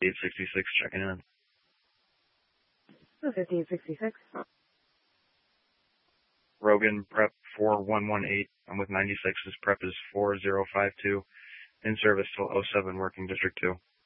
5866 checking in. 5866. Rogan, prep 4118. I'm with 96's prep is 4052. In service till 07, working District 2.